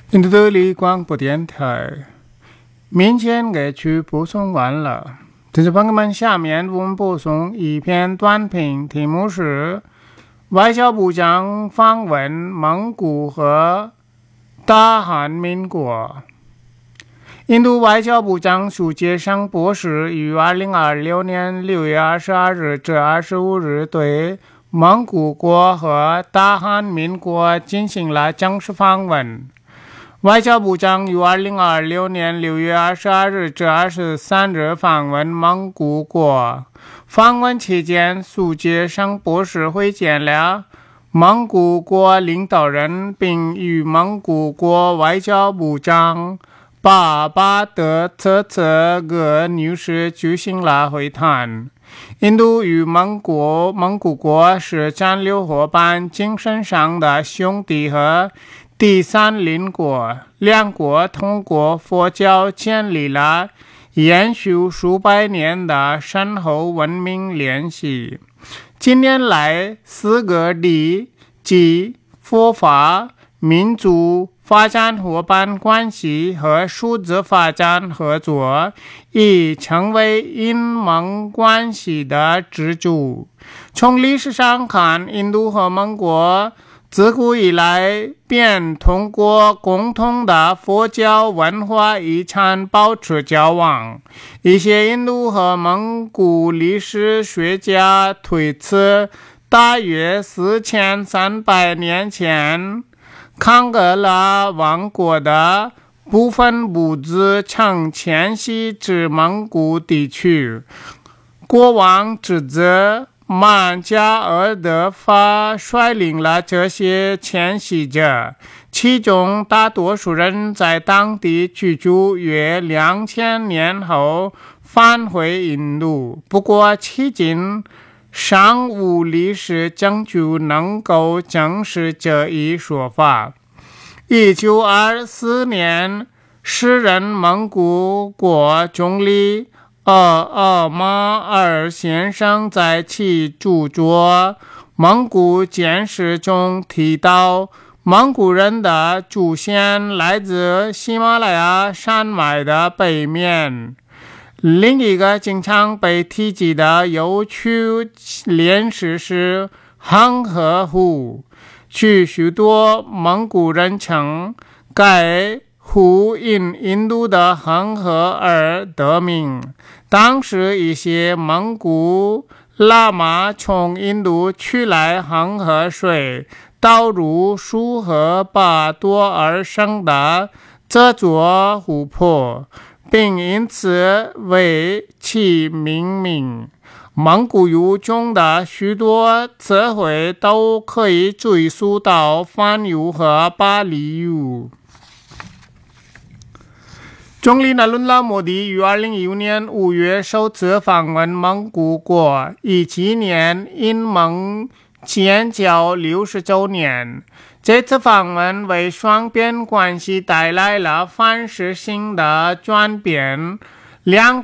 印度德里广播电台民间歌曲播送完了，听众朋友们，下面我们播送一篇短评，题目是外交部长访问蒙古和大韩民国。印度外交部长苏杰生博士于2026年6月22日至25日对蒙古国和大韩民国进行了正式访问。外交部长于2026年6月22日至23日访问蒙古国。访问期间，苏杰生博士会见了蒙古国领导人，并与蒙古国外交部长巴巴德策策格女士举行了会谈。印度与蒙古国是战略伙伴、精神上的兄弟和第三邻国，两国通过佛教建立了延续数百年的深厚文明联系。近年来，四个地即佛法、民族发展伙伴关系和数字发展合作已成为印蒙关系的支柱。从历史上看，印度和蒙国自古以来便通过共同的佛教文化遗产保持交往。一些印度和蒙古历史学家推测，大约4300年前，康格拉王国的部分部族曾迁徙至蒙古地区。国王之子曼加尔德法率领了这些迁徙者，其中大多数人在当地居住约2000年后返回印度。不过，迄今尚无历史证据能够证实这一说法。1924年，时任蒙古国总理尔马尔先生在其著作《蒙古简史》中提到，蒙古人的祖先来自喜马拉雅山脉的北面。另一个经常被提及的有趣历史是恒河湖。许多蒙古人称该湖因印度的恒河而得名。当时一些蒙古喇嘛从印度取来恒河水，倒入苏河巴多而生的这座湖泊，并因此为其命名。蒙古语中的许多词汇都可以追溯到梵语和巴利语。总理纳伦拉莫迪于2015年5月首次访问蒙古国，以纪念印蒙建交60周年。这次访问为双边关系带来了反噬性的转变。两